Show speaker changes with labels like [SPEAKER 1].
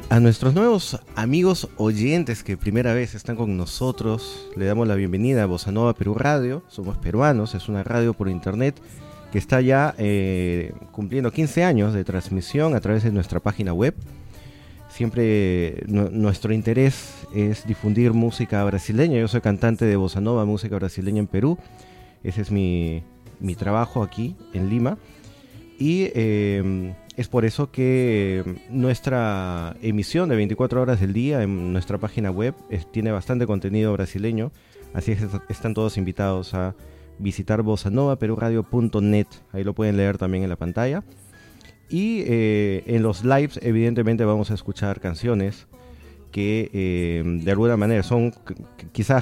[SPEAKER 1] A nuestros nuevos amigos oyentes que primera vez están con nosotros, le damos la bienvenida a Bossa Nova Perú Radio. Somos peruanos, es una radio por internet que está ya cumpliendo 15 años de transmisión a través de nuestra página web. Siempre nuestro interés es difundir música brasileña. Yo soy cantante de Bossa Nova, música brasileña en Perú. Ese es mi trabajo aquí en Lima. Y es por eso que nuestra emisión de 24 horas del día en nuestra página web tiene bastante contenido brasileño. Así es que están todos invitados a visitar bossanovaperuradio.net. Ahí lo pueden leer también en la pantalla. Y en los lives evidentemente vamos a escuchar canciones que de alguna manera son quizás